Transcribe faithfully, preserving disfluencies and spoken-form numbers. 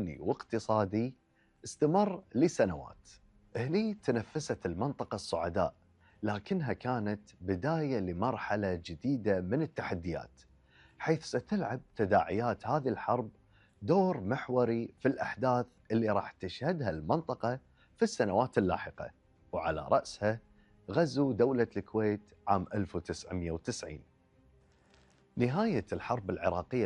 أمني واقتصادي استمر لسنوات. هني تنفست المنطقة الصعداء، لكنها كانت بداية لمرحلة جديدة من التحديات، حيث ستلعب تداعيات هذه الحرب دور محوري في الأحداث اللي راح تشهدها المنطقة في السنوات اللاحقة، وعلى رأسها غزو دولة الكويت عام ألف وتسعمئة وتسعين. نهاية الحرب العراقية